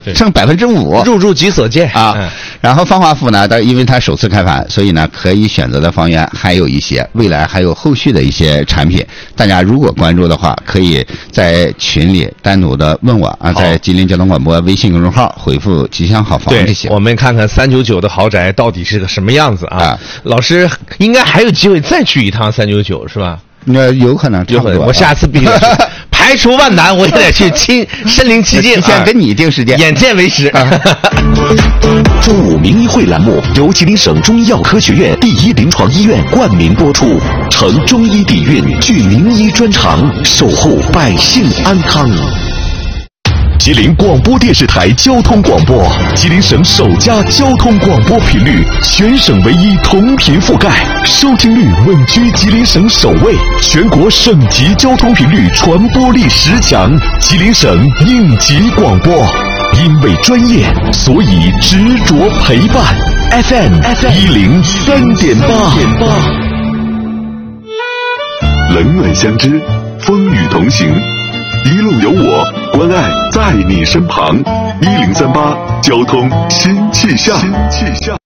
剩5%， 入住即所见啊。然后芳华府呢，因为它首次开盘，所以呢可以选择的房源还有一些，未来还有后续的一些产品。大家如果关注的话，可以在群里单独的问我啊，在吉林交通广播微信公众号回复吉祥好房就行。 我们看看399的豪宅到底是个什么样子啊？老师应该还有机会再去一趟399是吧？ 那有可能， 我下次必须排除万难，我也得去身临其境。 先跟你定时间， 眼见为实。 中午名医会栏目由吉林省中医药科学院第一临床医院冠名播出，承中医底蕴，聚名医专长，守护百姓安康。吉林广播电视台交通广播，吉林省首家交通广播频率，全省唯一同频覆盖，收听率稳居吉林省首位，全国省级交通频率传播力10强，吉林省应急广播。因为专业，所以执着陪伴。FM 103.8， 冷暖相知，风雨同行，一路有我，关爱在你身旁。1038交通新气象。